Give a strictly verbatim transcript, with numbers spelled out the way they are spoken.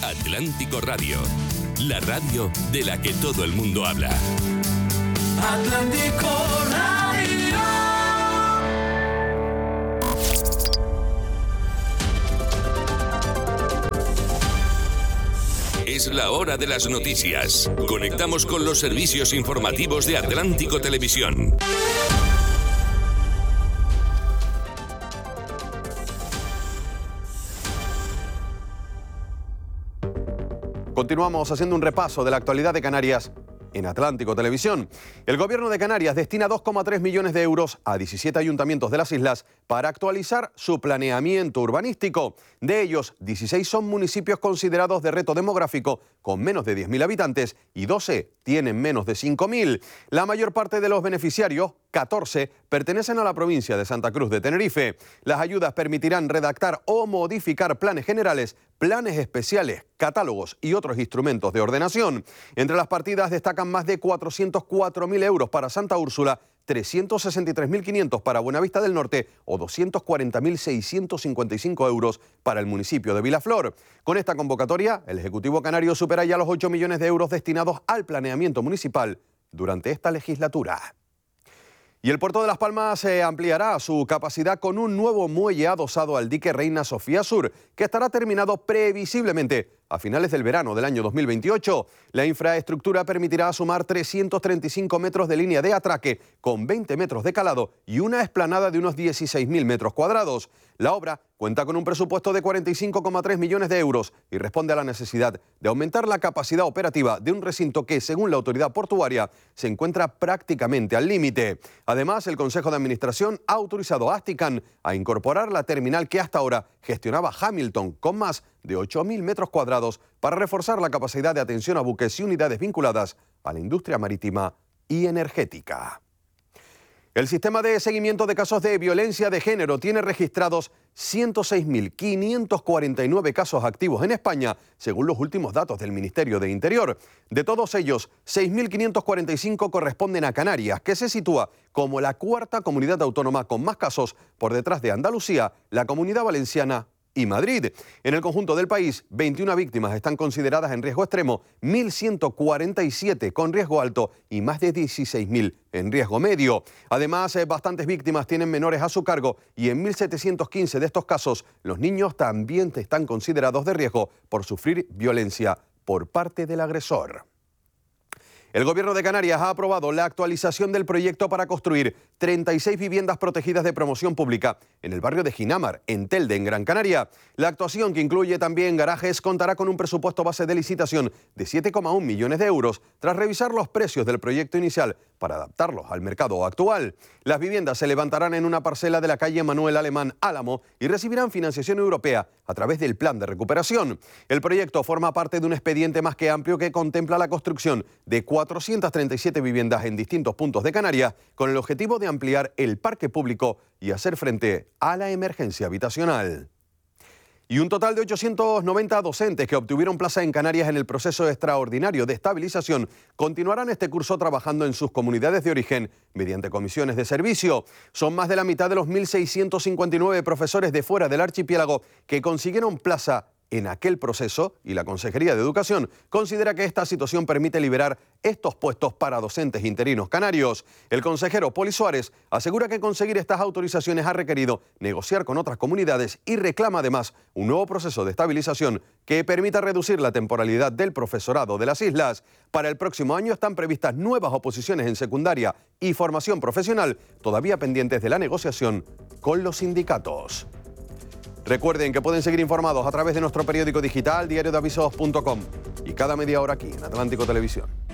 Atlántico Radio, la radio de la que todo el mundo habla. Atlántico Radio. Es la hora de las noticias. Conectamos con los servicios informativos de Atlántico Televisión. Continuamos haciendo un repaso de la actualidad de Canarias en Atlántico Televisión. El gobierno de Canarias destina dos coma tres millones de euros a diecisiete ayuntamientos de las islas para actualizar su planeamiento urbanístico. De ellos, dieciséis son municipios considerados de reto demográfico con menos de diez mil habitantes y doce tienen menos de cinco mil. La mayor parte de los beneficiarios, catorce, pertenecen a la provincia de Santa Cruz de Tenerife. Las ayudas permitirán redactar o modificar planes generales, planes especiales, catálogos y otros instrumentos de ordenación. Entre las partidas destacan más de cuatrocientos cuatro mil euros para Santa Úrsula, trescientos sesenta y tres mil quinientos para Buenavista del Norte o doscientos cuarenta mil seiscientos cincuenta y cinco euros para el municipio de Vilaflor. Con esta convocatoria, el Ejecutivo Canario supera ya los ocho millones de euros destinados al planeamiento municipal durante esta legislatura. Y el puerto de Las Palmas eh, ampliará su capacidad con un nuevo muelle adosado al dique Reina Sofía Sur, que estará terminado previsiblemente a finales del verano del año dos mil veintiocho. La infraestructura permitirá sumar trescientos treinta y cinco metros de línea de atraque con veinte metros de calado y una explanada de unos dieciséis mil metros cuadrados. La obra cuenta con un presupuesto de cuarenta y cinco coma tres millones de euros y responde a la necesidad de aumentar la capacidad operativa de un recinto que, según la autoridad portuaria, se encuentra prácticamente al límite. Además, el Consejo de Administración ha autorizado a Astican a incorporar la terminal que hasta ahora gestionaba Hamilton, con más de ocho mil metros cuadrados, para reforzar la capacidad de atención a buques y unidades vinculadas a la industria marítima y energética. El sistema de seguimiento de casos de violencia de género tiene registrados ciento seis mil quinientos cuarenta y nueve casos activos en España, según los últimos datos del Ministerio de Interior. De todos ellos, seis mil quinientos cuarenta y cinco corresponden a Canarias, que se sitúa como la cuarta comunidad autónoma con más casos, por detrás de Andalucía, la Comunidad Valenciana y Madrid. En el conjunto del país, veintiuna víctimas están consideradas en riesgo extremo, mil ciento cuarenta y siete con riesgo alto y más de dieciséis mil en riesgo medio. Además, eh, bastantes víctimas tienen menores a su cargo y en mil setecientos quince de estos casos, los niños también están considerados de riesgo por sufrir violencia por parte del agresor. El Gobierno de Canarias ha aprobado la actualización del proyecto para construir treinta y seis viviendas protegidas de promoción pública en el barrio de Ginamar, en Telde, en Gran Canaria. La actuación, que incluye también garajes, contará con un presupuesto base de licitación de siete coma uno millones de euros, tras revisar los precios del proyecto inicial para adaptarlos al mercado actual. Las viviendas se levantarán en una parcela de la calle Manuel Alemán Álamo y recibirán financiación europea a través del Plan de Recuperación. El proyecto forma parte de un expediente más que amplio que contempla la construcción de cuatrocientas treinta y siete viviendas en distintos puntos de Canarias, con el objetivo de ampliar el parque público y hacer frente a la emergencia habitacional. Y un total de ochocientos noventa docentes que obtuvieron plaza en Canarias en el proceso extraordinario de estabilización continuarán este curso trabajando en sus comunidades de origen mediante comisiones de servicio. Son más de la mitad de los mil seiscientos cincuenta y nueve profesores de fuera del archipiélago que consiguieron plaza en aquel proceso, y la Consejería de Educación considera que esta situación permite liberar estos puestos para docentes interinos canarios. El consejero Poli Suárez asegura que conseguir estas autorizaciones ha requerido negociar con otras comunidades y reclama además un nuevo proceso de estabilización que permita reducir la temporalidad del profesorado de las islas. Para el próximo año están previstas nuevas oposiciones en secundaria y formación profesional, todavía pendientes de la negociación con los sindicatos. Recuerden que pueden seguir informados a través de nuestro periódico digital diario de avisos punto com y cada media hora aquí en Atlántico Televisión.